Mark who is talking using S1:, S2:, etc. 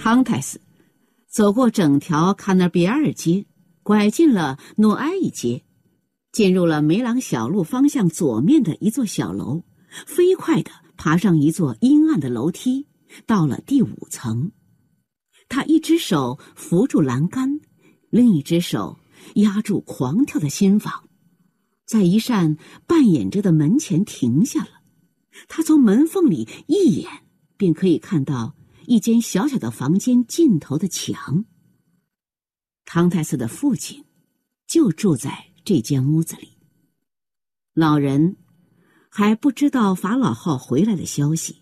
S1: 汤泰斯走过整条卡纳比尔街，拐进了诺埃伊街，进入了梅朗小路方向左面的一座小楼，飞快地爬上一座阴暗的楼梯，到了第5层。他一只手扶住栏杆，另一只手压住狂跳的心房，在一扇半掩着的门前停下了。他从门缝里一眼便可以看到一间小小的房间尽头的墙。汤泰斯的父亲就住在这间屋子里。老人还不知道法老号回来的消息，